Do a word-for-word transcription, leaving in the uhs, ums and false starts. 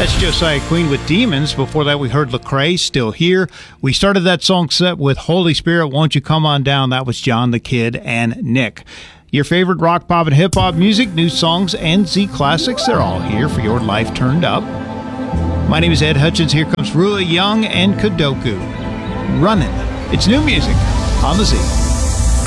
That's Josiah Queen with Demons. Before that, we heard Lecrae, Still Here. We started that song set with Holy Spirit, Won't You Come On Down. That was John the Kid and Nick. Your favorite rock, pop, and hip-hop music, new songs, and Z classics, they're all here for your life turned up. My name is Ed Hutchins. Here comes Rua Young and Kudoku. Running. It's new music on the Z.